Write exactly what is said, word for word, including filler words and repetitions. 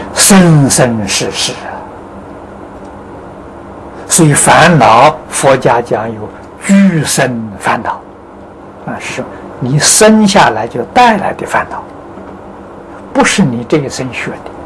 生生世世啊。所以烦恼，佛家讲有俱生烦恼啊，是你生下来就带来的烦恼，不是你这一生学的。